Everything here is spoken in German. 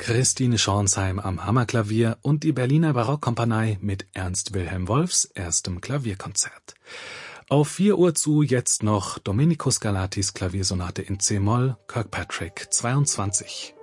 Christine Schornsheim am Hammerklavier und die Berliner Barockkompanie mit Ernst Wilhelm Wolfs erstem Klavierkonzert. Auf 4 Uhr zu jetzt noch Domenico Scarlattis Klaviersonate in c-Moll, Kirkpatrick 22.